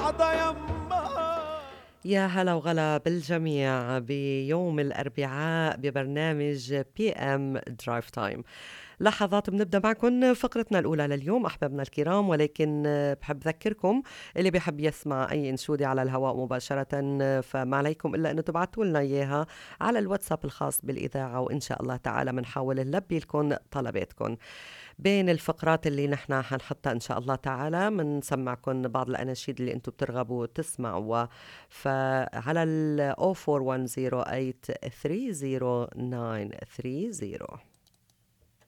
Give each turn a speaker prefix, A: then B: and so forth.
A: حدا يما.
B: يا هلا وغلا بالجميع بيوم الأربعاء ببرنامج بي ام درايف تايم. لحظات بنبدأ معكم فقرتنا الأولى لليوم أحبابنا الكرام، ولكن بحب ذكركم اللي بيحب يسمع أي انشودة على الهواء مباشرة فما عليكم إلا أنه تبعتوا لنا إياها على الواتساب الخاص بالإذاعة، وإن شاء الله تعالى منحاول نلبي لكم طلباتكم. بين الفقرات اللي نحن حنحطها إن شاء الله تعالى منسمعكم بعض الأناشيد اللي أنتم بترغبوا تسمعوا، فعلى ال 0410830930.